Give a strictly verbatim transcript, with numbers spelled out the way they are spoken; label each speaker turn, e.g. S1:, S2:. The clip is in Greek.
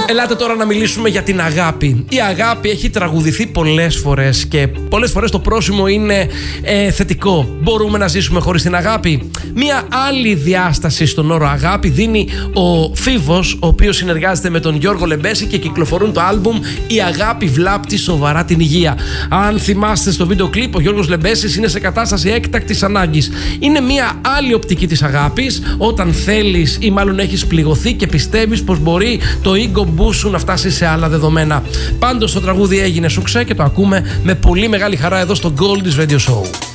S1: Ελάτε τώρα να μιλήσουμε για την αγάπη. Η αγάπη έχει τραγουδηθεί πολλές φορές και πολλές φορές το πρόσημο είναι ε, θετικό. Μπορούμε να ζήσουμε χωρίς την αγάπη? Μία άλλη διάσταση στον όρο αγάπη δίνει ο Φίβος, ο οποίος συνεργάζεται με τον Γιώργο Λεμπέση και κυκλοφορούν το άλμπουμ «Η αγάπη βλάπτει σοβαρά την υγεία». Αν θυμάστε στο βίντεο κλιπ, ο Γιώργος Λεμπέσης είναι σε κατάσταση έκτακτης ανάγκης. Είναι μία άλλη οπτική της αγάπης, όταν θέλεις ή μάλλον έχεις πληγωθεί και πιστεύεις πως μπορεί το ego boost σου να φτάσει σε άλλα δεδομένα. Πάντως το τραγούδι έγινε σουξέ και το ακούμε με πολύ μεγάλη χαρά εδώ στο Gold's Radio Show.